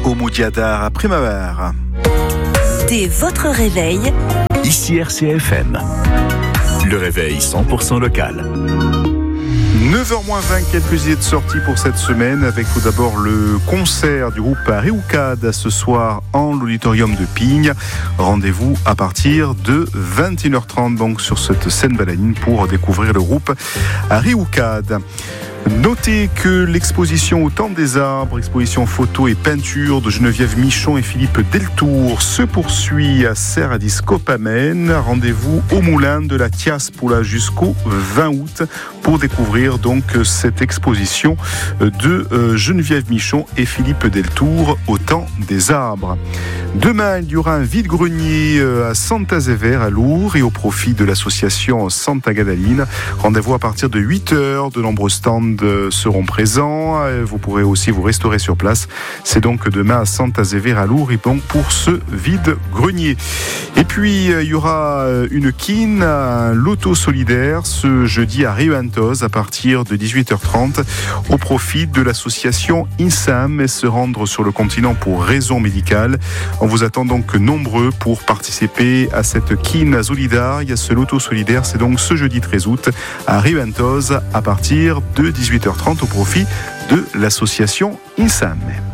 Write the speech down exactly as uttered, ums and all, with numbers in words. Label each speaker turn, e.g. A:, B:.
A: au Moudiadar à Primavera.
B: Dès votre réveil,
C: ici R C F M. Le réveil cent pour cent local.
A: neuf heures moins vingt, quelques idées de sortie pour cette semaine, avec tout d'abord le concert du groupe Arioucad ce soir en l'auditorium de Pigne. Rendez-vous à partir de vingt et une heures trente donc sur cette scène baladine pour découvrir le groupe Arioucad. Notez que l'exposition au Temple des Arbres, exposition photo et peinture de Geneviève Michon et Philippe Deltour se poursuit à Serradis-Copamen. Rendez-vous au Moulin de la Tiaspoula jusqu'au vingt août pour découvrir donc cette exposition de Geneviève Michon et Philippe Deltour au Temple des Arbres. Demain, il y aura un vide-grenier à Santa Zever à Lourdes et au profit de l'association Santa Gadaline. Rendez-vous à partir de huit heures, de nombreux stands seront présents. Vous pourrez aussi vous restaurer sur place. C'est donc demain à Santa Zever à Lourdes et donc pour ce vide-grenier. Et puis, il y aura une quine, un loto solidaire ce jeudi à Rio Antos à partir de dix-huit heures trente au profit de l'association INSAM et se rendre sur le continent pour raisons médicales. On vous attend donc nombreux pour participer à cette quine solidaire. Ce loto solidaire, c'est donc ce jeudi treize août à Rio Antos à partir de dix-huit heures trente au profit de l'association INSAM.